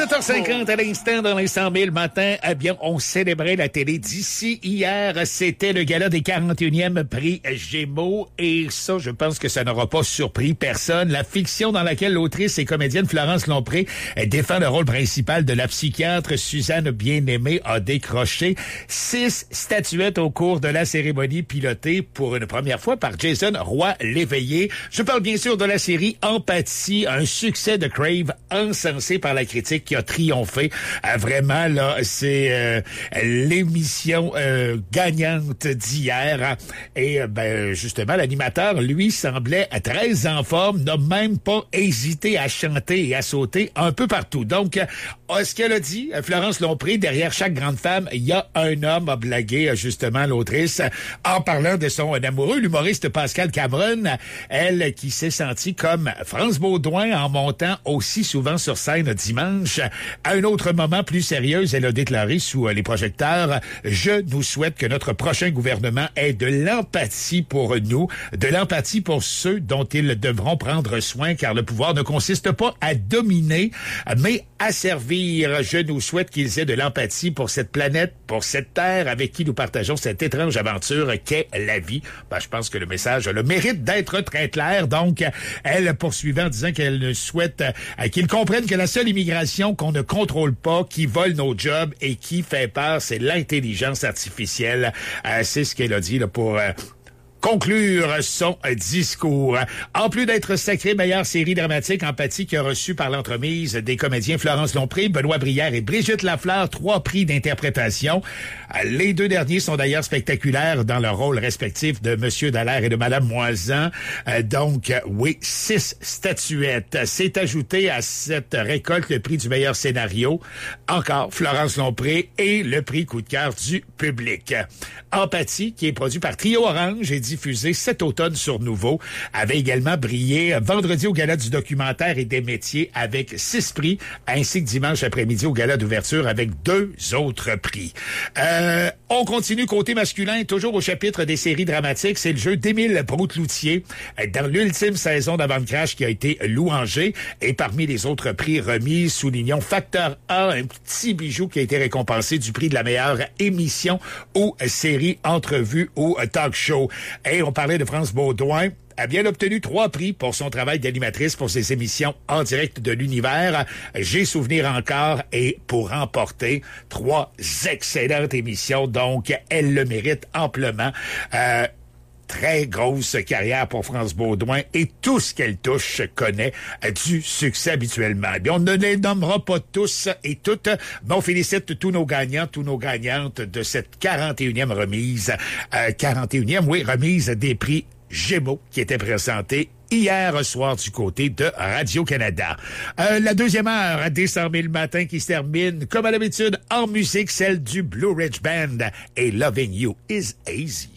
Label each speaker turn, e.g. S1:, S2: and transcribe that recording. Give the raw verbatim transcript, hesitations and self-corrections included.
S1: sept heures cinquante à l'instant, dans les cent mille matin, eh bien, on célébrait la télé d'ici. Hier, c'était le gala des quarante et unième prix Gémeaux. Et ça, je pense que ça n'aura pas surpris personne. La fiction dans laquelle l'autrice et comédienne Florence Lompré défend le rôle principal de la psychiatre Suzanne Bien-Aimée a décroché six statuettes au cours de la cérémonie pilotée pour une première fois par Jason Roy-Léveillé. Je parle bien sûr de la série Empathie, un succès de Crave encensé par la critique qui a triomphé. Euh, vraiment, là, c'est euh, l'émission euh, gagnante d'hier. Et euh, ben justement, l'animateur, lui, semblait très en forme, n'a même pas hésité à chanter et à sauter un peu partout. Donc, euh, ce qu'elle a dit, Florence Lompré, derrière chaque grande femme, il y a un homme, a blagué justement l'autrice, en parlant de son amoureux, l'humoriste Pascal Cameron, elle qui s'est sentie comme France Baudouin en montant aussi souvent sur scène dimanche. À un autre moment plus sérieux, elle a déclaré sous les projecteurs, « Je nous souhaite que notre prochain gouvernement ait de l'empathie pour nous, de l'empathie pour ceux dont ils devront prendre soin, car le pouvoir ne consiste pas à dominer, mais à servir. Je nous souhaite qu'ils aient de l'empathie pour cette planète, pour cette terre avec qui nous partageons cette étrange aventure qu'est la vie. » Ben, je pense que le message a le mérite d'être très clair. Donc, elle poursuivait en disant qu'elle souhaite euh, qu'ils comprennent que la seule immigration qu'on ne contrôle pas, qui vole nos jobs et qui fait peur, c'est l'intelligence artificielle. Euh, c'est ce qu'elle a dit là, pour... Euh, conclure son discours. En plus d'être sacrée meilleure série dramatique, Empathie qui a reçu par l'entremise des comédiens Florence Lompré, Benoît Brière et Brigitte Lafleur trois prix d'interprétation. Les deux derniers sont d'ailleurs spectaculaires dans leur rôle respectif de Monsieur Dallaire et de Madame Moisan. Donc, oui, six statuettes. C'est ajouté à cette récolte le prix du meilleur scénario. Encore Florence Lompré et le prix coup de cœur du public. Empathie, qui est produit par Trio Orange et diffusé cet automne sur Nouveau, avait également brillé vendredi au Gala du documentaire et des métiers avec six prix, ainsi que dimanche après-midi au Gala d'ouverture avec deux autres prix. Euh, on continue côté masculin, toujours au chapitre des séries dramatiques, c'est le jeu d'Émile Broutloutier dans l'ultime saison d'Avant-Crash qui a été louangé. Et parmi les autres prix remis, soulignons Facteur A, un petit bijou qui a été récompensé du prix de la meilleure émission ou série, entrevue ou talk show. Et on parlait de France Baudouin, a bien obtenu trois prix pour son travail d'animatrice pour ses émissions en direct de l'univers. J'ai souvenir encore et pour remporter trois excellentes émissions. Donc, elle le mérite amplement. Euh, Très grosse carrière pour France Baudouin et tout ce qu'elle touche connaît du succès habituellement. Bien, on ne les nommera pas tous et toutes, mais on félicite tous nos gagnants, tous nos gagnantes de cette quarante et unième remise. Euh, quarante et unième, oui, remise des prix Gémeaux qui était présenté hier soir du côté de Radio-Canada. Euh, la deuxième heure des cent mille matins qui se termine, comme à l'habitude, en musique, celle du Blue Ridge Band et Loving You is Easy.